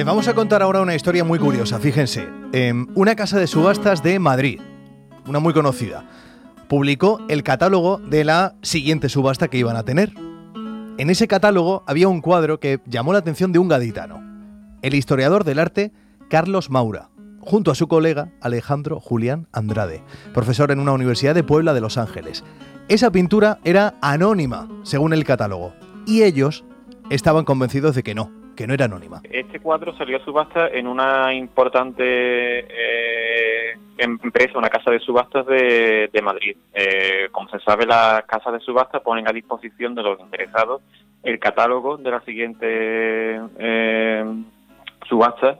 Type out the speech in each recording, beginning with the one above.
Les vamos a contar ahora una historia muy curiosa, fíjense. Una casa de subastas de Madrid, una muy conocida, publicó el catálogo de la siguiente subasta que iban a tener. En ese catálogo había un cuadro que llamó la atención de un gaditano, el historiador del arte Carlos Maura, junto a su colega Alejandro Julián Andrade, profesor en una universidad de Puebla de Los Ángeles. Esa pintura era anónima, según el catálogo, y ellos estaban convencidos de que no era anónima. Este cuadro salió a subasta en una importante empresa, una casa de subastas de Madrid. Como se sabe, las casas de subastas ponen a disposición de los interesados el catálogo de la siguiente subasta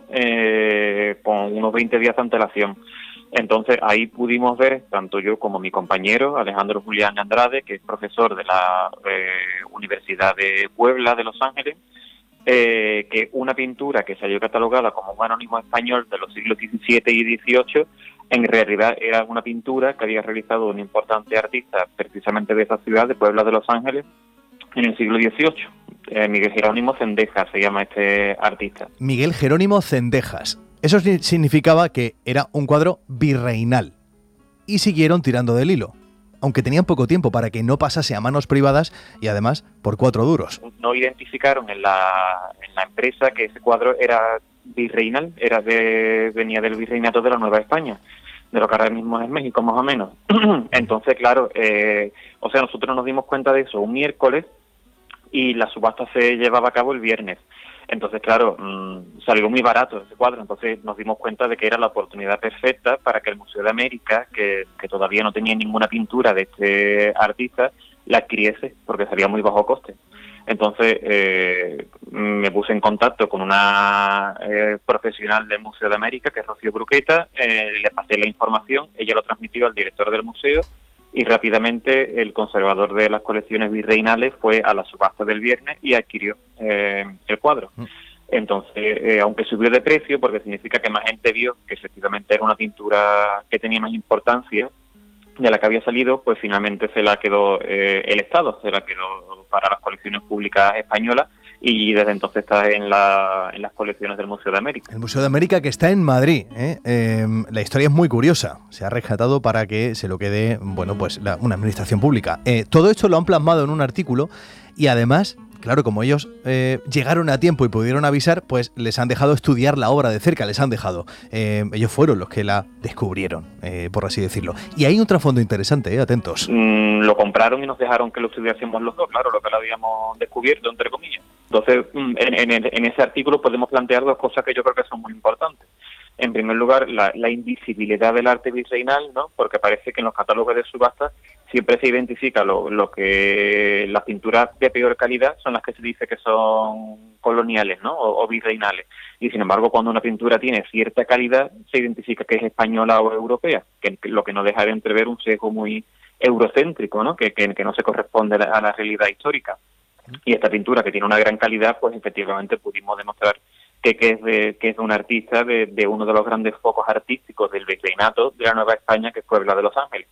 con unos 20 días de antelación. Entonces ahí pudimos ver, tanto yo como mi compañero Alejandro Julián Andrade, que es profesor de la Universidad de Puebla de Los Ángeles, que una pintura que salió catalogada como un anónimo español de los siglos XVII y XVIII, en realidad era una pintura que había realizado un importante artista precisamente de esa ciudad, de Puebla de Los Ángeles, en el siglo XVIII. Miguel Jerónimo Cendejas se llama este artista. Miguel Jerónimo Cendejas. Eso significaba que era un cuadro virreinal. Y siguieron tirando del hilo, aunque tenían poco tiempo para que no pasase a manos privadas y además por 4 duros. No identificaron en la empresa que ese cuadro era virreinal, venía del virreinato de la Nueva España, de lo que ahora mismo es México más o menos. Entonces, claro, nosotros nos dimos cuenta de eso un miércoles y la subasta se llevaba a cabo el viernes. Entonces, claro, salió muy barato ese cuadro, entonces nos dimos cuenta de que era la oportunidad perfecta para que el Museo de América, que todavía no tenía ninguna pintura de este artista, la adquiriese, porque salía muy bajo coste. Entonces me puse en contacto con una profesional del Museo de América, que es Rocío Bruqueta, le pasé la información, ella lo transmitió al director del museo, y rápidamente el conservador de las colecciones virreinales fue a la subasta del viernes y adquirió el cuadro. Entonces, aunque subió de precio, porque significa que más gente vio que efectivamente era una pintura que tenía más importancia de la que había salido, pues finalmente se la quedó el Estado, se la quedó para las colecciones públicas españolas, y desde entonces está en las colecciones del Museo de América. El Museo de América, que está en Madrid. La historia es muy curiosa. Se ha rescatado para que se lo quede, una administración pública. Todo esto lo han plasmado en un artículo y además, claro, como ellos llegaron a tiempo y pudieron avisar, pues les han dejado estudiar la obra de cerca, ellos fueron los que la descubrieron, por así decirlo. Y hay un trasfondo interesante, atentos. Lo compraron y nos dejaron que lo estudiásemos los dos, claro, lo que lo habíamos descubierto, entre comillas. Entonces, en ese artículo podemos plantear dos cosas que yo creo que son muy importantes. En primer lugar, la invisibilidad del arte virreinal, ¿no? Porque parece que en los catálogos de subasta siempre se identifica lo que las pinturas de peor calidad son las que se dice que son coloniales, ¿no? O virreinales. Y sin embargo, cuando una pintura tiene cierta calidad, se identifica que es española o europea, que lo que no deja de entrever un sesgo muy eurocéntrico, ¿no? Que no se corresponde a la realidad histórica. Y esta pintura, que tiene una gran calidad, pues efectivamente pudimos demostrar que es de un artista de uno de los grandes focos artísticos del virreinato de la Nueva España, que es Puebla de Los Ángeles.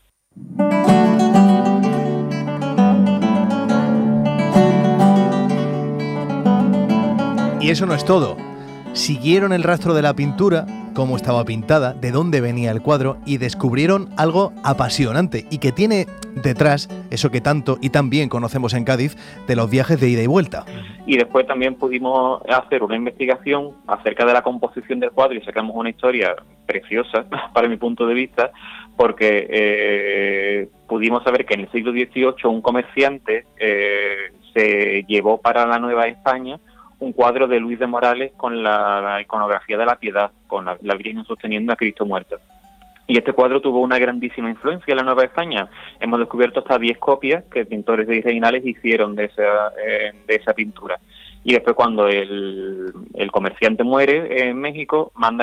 Y eso no es todo. Siguieron el rastro de la pintura, cómo estaba pintada, de dónde venía el cuadro, y descubrieron algo apasionante y que tiene detrás eso que tanto y tan bien conocemos en Cádiz de los viajes de ida y vuelta. Y después también pudimos hacer una investigación acerca de la composición del cuadro y sacamos una historia preciosa para mi punto de vista, porque pudimos saber que en el siglo XVIII un comerciante se llevó para la Nueva España un cuadro de Luis de Morales con la iconografía de la Piedad, con la Virgen sosteniendo a Cristo muerto. Y este cuadro tuvo una grandísima influencia en la Nueva España. Hemos descubierto hasta 10 copias que pintores virreinales hicieron de esa pintura. Y después, cuando el comerciante muere en México, manda